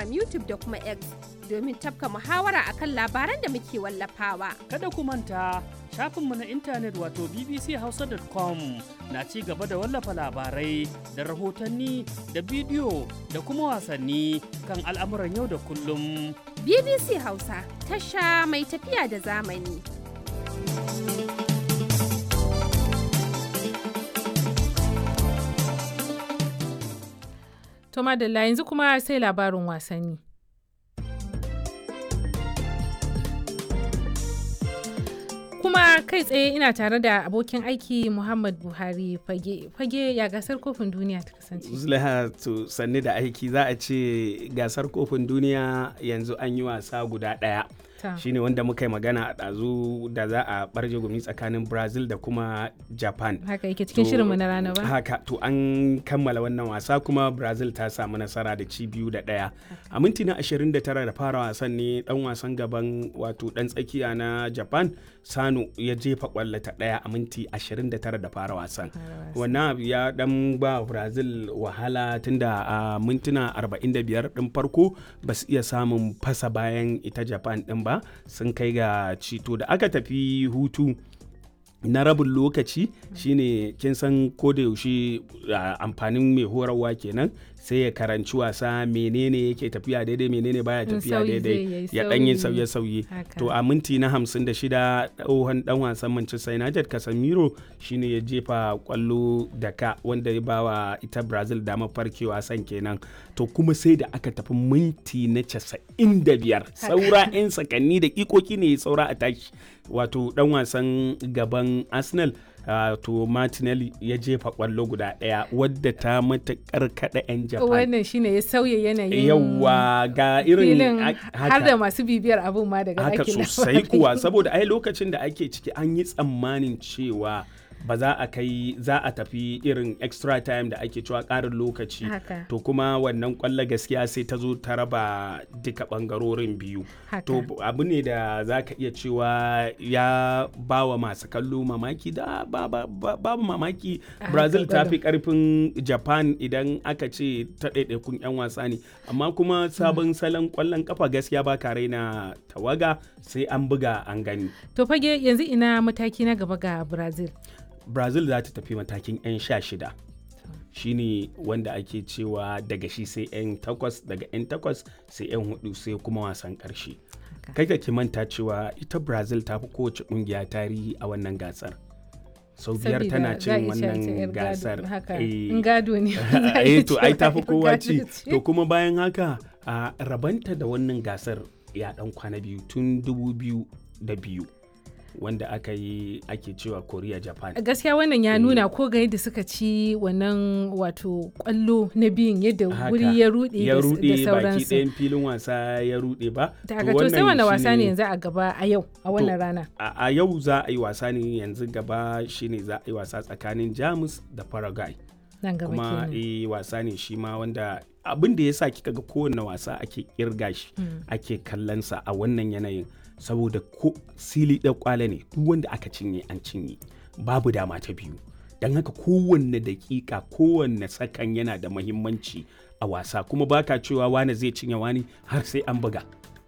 Instagram, YouTube da kuma X domin tafka muhawara akan labaran da muke wallafawa. Kada ku manta shafinmu na intanet wato bbchausa.com na ci gaba da wallafa labarai da rahotanni da bidiyo da kuma wasanni kan al'amuran yau da kullum. BBC Hausa, tasha mai tafiya da zamani. To madalla yanzu kuma sai labarin wasanni. Kuma kai tsaye ina tare da abokin aiki Muhammad Buhari fage ya gasar kofin duniya ta kasance. Zulaiha to sanni da aiki za a ce gasar kofin duniya yanzu an yi wasa guda ɗaya. Shine wanda muka yi magana a ɗazu da za a ɓarje gumi tsakanin Brazil da kuma Japan. Haka yake cikin shirinmu na rana ba? Haka to an kammala wannan wasa kuma Brazil ta samu nasara da ci 2-1. A minti na 29 da fara wasan ne ɗan wasan gaban wato ɗan tsakiya na Japan Sano ya jefa kwallo ta ɗaya a minti 29 da fara wasan. Wannan abu ya ɗan ba Brazil wahala tunda a mintuna 45 ɗin farko ba su iya samun fasa bayan ita Japan ɗin ba, sun kai ga cito da aka tafi hutu na rabin lokaci shine kin san ko da yaushe amfanin mai horarwa kenan sai ya karanci wasa menene yake tafiya daidai menene baya tafiya daidai ya dan yi sauye-sauye. To a minti na 56 tsohon dan wasan Manchester United Casemiro shine ya jefa kwallo da ka wanda ya bawa ita Brazil damar farkewa san kenan. To kuma sai da aka tafi minti na 95 saura 'yan sakanni da ikoki ne saura a tashi, wato dan wasan gaban Arsenal to Martinelli ya jefa kwallo guda ɗaya wadda ta matakar kada 'yan Japan. Wannan shine ya sauya yanayin yawa ga irin har da masu bibiyar abun ma daga haka sosai kuwa, saboda ai lokacin da ake ciki an yi tsammanin cewa ba za a tafi irin extra time da ake cewa ƙarin lokaci. To kuma wannan kwallo gaskiya sai ta zo ta raba duka bangarorin biyu. To abu ne da za ka iya cewa ya ba wa masu kallo mamaki da babu mamaki. Brazil ta fi karfin Japan idan aka ce ta ɗaiɗaikun 'yan wasa ne, amma kuma sabon salon kwallon kafa gaskiya ba ka raina tawaga, sai an buga an gani. To fage yanzu ina mataki na gaba ga Brazil za ta tafi matakin 'yan 16 shine wanda ake cewa daga shi sai 'yan 8, daga 'yan 8 sai 'yan 4 sai kuma wasan ƙarshe. Kai ki manta cewa ita Brazil ta fi kowace ƙungiya tarihi a wannan gasar. Sau biyar tana cin wannan gasar. Gado ne. To ai ta fi kowa ci. To kuma bayan haka a rabanta da wannan gasar ya ɗan kwana biyu tun 2002. wanda ake cewa Korea Japan. Gaskiya wannan ya nuna ko ga yadda suka ci wannan wato kwallo na biyun yadda wuri ya rude da sauransu. Baki ɗayan filin wasa ya rude ba. To sai wannan wasa ne yanzu a gaba a yau a wannan rana. A yau za a yi wasa ne yanzu gaba shine za a yi wasa tsakanin Jamus da Paraguay. Kuma wasa ne shi ma wanda abin da ya sa kika ga kowane wasa ake kirga shi ake kallonsa a wannan yanayin saboda ko sili da kwale ne duk wanda aka cinye an cinye babu dama ta biyu, don haka kowanne dakika kowanne sakan yana da muhimmanci a wasa, kuma baka cewa wani zai cinye wani har sai an buga.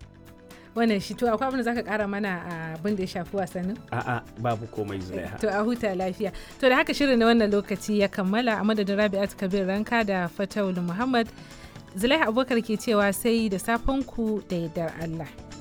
Wannan shi to akwai abin da zaka kara mana abin da ya shafi wasannin? A'a babu komai Zulaiha. To a huta lafiya. To da haka shirin na wannan lokaci ya kammala, a madadin Rabi'at Kabir Ranka da Fatawul Muhammad, Zulaiha Abubakar ke cewa sai da safen ku da yardar Allah.